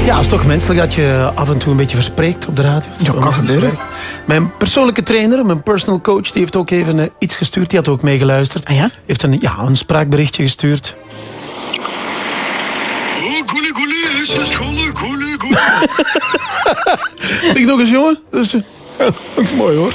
Ja, het is toch menselijk dat je af en toe een beetje verspreekt op de radio. Ja, kan gebeuren. Mijn persoonlijke trainer, mijn personal coach, die heeft ook even iets gestuurd. Die had ook meegeluisterd. Ah ja? Heeft een spraakberichtje gestuurd. Zeg nog eens, jongen. Dat is mooi, hoor.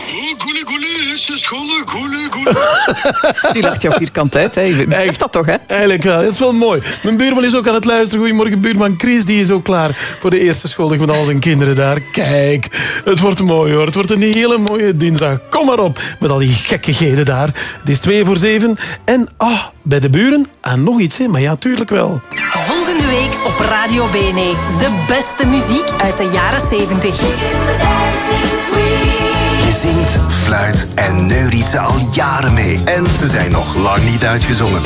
Die lacht jou vierkant uit, hè? Je heeft dat toch, hè? Eigenlijk wel, het is wel mooi. Mijn buurman is ook aan het luisteren. Goedemorgen, buurman Chris, die is ook klaar voor de eerste schooldag met al zijn kinderen daar. Kijk, het wordt mooi, hoor. Het wordt een hele mooie dinsdag. Kom maar op, met al die gekkigheden daar. Het is 6:45 en bij de buren aan nog iets, hè? Maar ja, tuurlijk wel. Volgende week op Radio BNE. De beste muziek uit de jaren 70. Je zingt, fluit en neuriet ze al jaren mee. En ze zijn nog lang niet uitgezongen.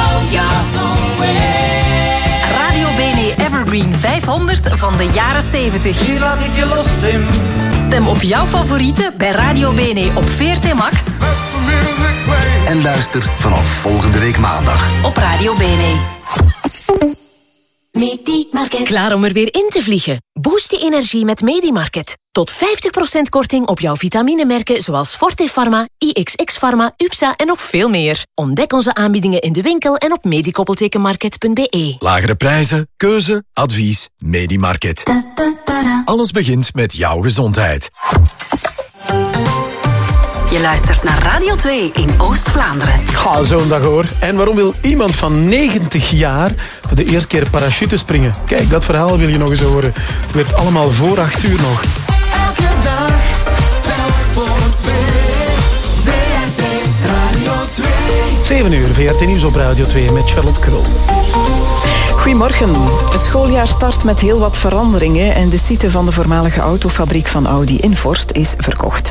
Radio BNE Evergreen 500 van de jaren 70. Hier laat ik je los, Tim. Stem op jouw favorieten bij Radio BNE op VRT Max. En luister vanaf volgende week maandag. Op Radio BNE. Medimarket. Klaar om er weer in te vliegen? Boost je energie met Medimarket. Tot 50% korting op jouw vitaminemerken zoals Forte Pharma, IXX Pharma, UPSA en nog veel meer. Ontdek onze aanbiedingen in de winkel en op medikoppeltekenmarket.be. Lagere prijzen, keuze, advies, Medimarket. Alles begint met jouw gezondheid. Je luistert naar Radio 2 in Oost-Vlaanderen. Ga zo'n dag, hoor. En waarom wil iemand van 90 jaar voor de eerste keer parachute springen? Kijk, dat verhaal wil je nog eens horen. Het werd allemaal voor 8 uur nog. Elke dag, telk voor 2. VRT Radio 2. 7 uur, VRT Nieuws op Radio 2 met Charlotte Krul. Goedemorgen. Het schooljaar start met heel wat veranderingen en de site van de voormalige autofabriek van Audi in Vorst is verkocht.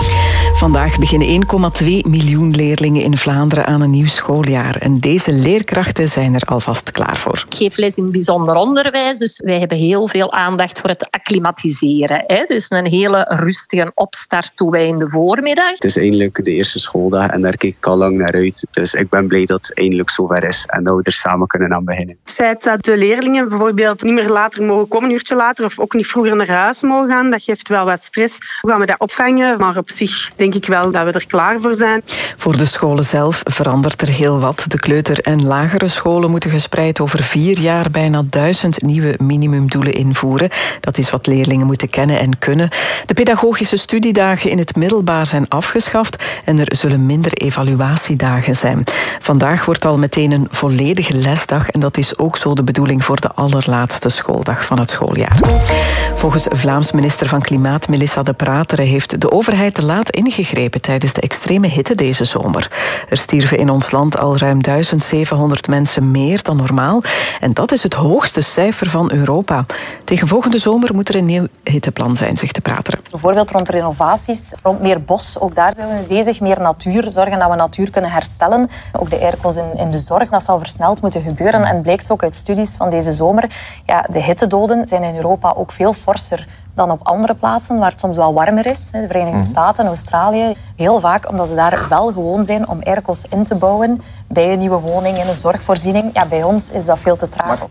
Vandaag beginnen 1,2 miljoen leerlingen in Vlaanderen aan een nieuw schooljaar. En deze leerkrachten zijn er alvast klaar voor. Ik geef les in bijzonder onderwijs, dus wij hebben heel veel aandacht voor het acclimatiseren. Dus een hele rustige opstart doen wij in de voormiddag. Het is eindelijk de eerste schooldag en daar kijk ik al lang naar uit. Dus ik ben blij dat het eindelijk zover is en dat we er samen kunnen aan beginnen. Het feit dat de leerlingen bijvoorbeeld niet meer later mogen komen, een uurtje later, of ook niet vroeger naar huis mogen gaan, dat geeft wel wat stress. Hoe gaan we dat opvangen? Maar op zich denk ik wel dat we er klaar voor zijn. Voor de scholen zelf verandert er heel wat. De kleuter- en lagere scholen moeten gespreid over 4 jaar bijna 1000 nieuwe minimumdoelen invoeren. Dat is wat leerlingen moeten kennen en kunnen. De pedagogische studiedagen in het middelbaar zijn afgeschaft en er zullen minder evaluatiedagen zijn. Vandaag wordt al meteen een volledige lesdag en dat is ook zo de bedoeling voor de allerlaatste schooldag van het schooljaar. Volgens Vlaams minister van Klimaat Melissa De Prateren heeft de overheid te laat ingegrepen tijdens de extreme hitte deze zomer. Er stierven in ons land al ruim 1700 mensen meer dan normaal en dat is het hoogste cijfer van Europa. Tegen volgende zomer moet er een nieuw hitteplan zijn, zegt De Prateren. Bijvoorbeeld rond renovaties, rond meer bos, ook daar zijn we mee bezig. Meer natuur, zorgen dat we natuur kunnen herstellen. Ook de airco's in de zorg, dat zal versneld moeten gebeuren. En het blijkt ook uit studies van deze zomer, de hittedoden zijn in Europa ook veel forser dan op andere plaatsen waar het soms wel warmer is. De Verenigde Staten, Australië. Heel vaak omdat ze daar wel gewoon zijn om airco's in te bouwen bij een nieuwe woning, in een zorgvoorziening. Ja, bij ons is dat veel te traag.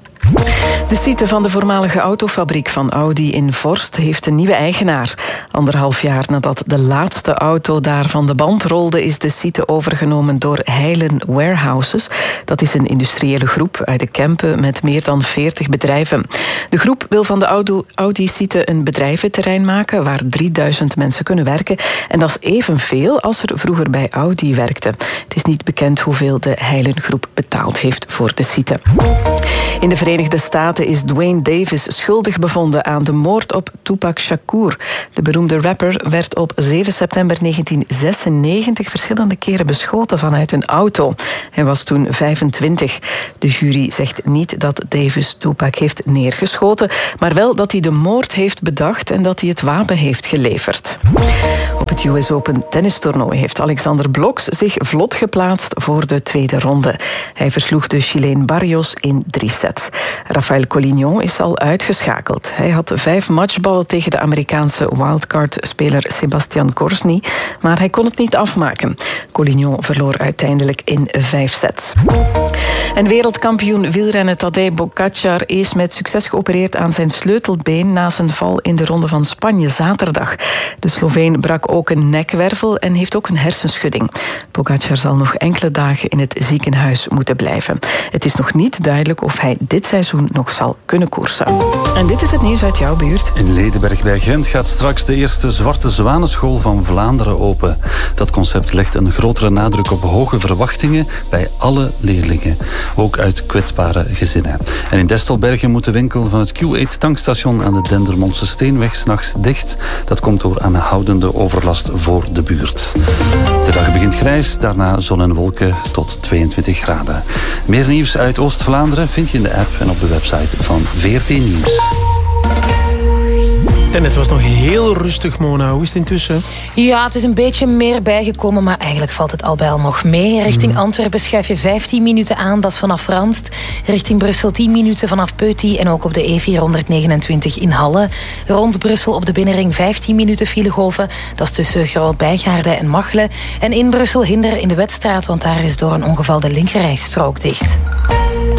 De site van de voormalige autofabriek van Audi in Vorst heeft een nieuwe eigenaar. 1,5 jaar nadat de laatste auto daar van de band rolde, is de site overgenomen door Heilen Warehouses. Dat is een industriële groep uit de Kempen met meer dan 40 bedrijven. De groep wil van de Audi-site een bedrijventerrein maken waar 3000 mensen kunnen werken. En dat is evenveel als er vroeger bij Audi werkte. Het is niet bekend hoeveel de Heilen-groep betaald heeft voor de site. In de Verenigde Staten is Dwayne Davis schuldig bevonden aan de moord op Tupac Shakur. De beroemde rapper werd op 7 september 1996 verschillende keren beschoten vanuit een auto. Hij was toen 25. De jury zegt niet dat Davis Tupac heeft neergeschoten, maar wel dat hij de moord heeft bedacht en dat hij het wapen heeft geleverd. Op het US Open tennistoernooi heeft Alexander Blokx zich vlot geplaatst voor de tweede ronde. Hij versloeg de Chileen Barrios in 3 sets. Rafael Collignon is al uitgeschakeld. Hij had 5 matchballen tegen de Amerikaanse wildcard-speler Sebastian Korsny, maar hij kon het niet afmaken. Collignon verloor uiteindelijk in 5 sets. En wereldkampioen wielrennen Tadej Pogačar is met succes geopereerd aan zijn sleutelbeen na zijn val in de Ronde van Spanje zaterdag. De Sloveen brak ook een nekwervel en heeft ook een hersenschudding. Pogačar zal nog enkele dagen in het ziekenhuis moeten blijven. Het is nog niet duidelijk of hij dit seizoen nog zal kunnen koersen. En dit is het nieuws uit jouw buurt. In Ledenberg bij Gent gaat straks de eerste Zwarte Zwanenschool van Vlaanderen open. Dat concept legt een grotere nadruk op hoge verwachtingen bij alle leerlingen. Ook uit kwetsbare gezinnen. En in Destelbergen moet de winkel van het Q8-tankstation aan de Dendermondse Steenweg 's nachts dicht. Dat komt door aanhoudende overlast voor de buurt. De dag begint grijs, daarna zon en wolken tot 22 graden. Meer nieuws uit Oost-Vlaanderen vind je in de app en op de website van VRT Nieuws. En het was nog heel rustig, Mona. Hoe is het intussen? Ja, het is een beetje meer bijgekomen, maar eigenlijk valt het al bij al nog mee. Richting Antwerpen schuif je 15 minuten aan, dat is vanaf Randst. Richting Brussel 10 minuten vanaf Peuty en ook op de E429 in Halle. Rond Brussel op de binnenring 15 minuten filegolven. Dat is tussen Groot-Bijgaarde en Machelen. En in Brussel hinder in de Wetstraat, want daar is door een ongeval de linkerrijstrook dicht.